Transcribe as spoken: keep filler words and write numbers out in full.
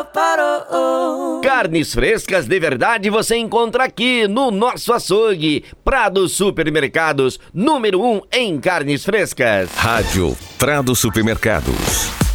parou. Carnes frescas de verdade você encontra aqui no nosso açougue. Prado Supermercados, número um em carnes frescas. Rádio Prado Supermercados.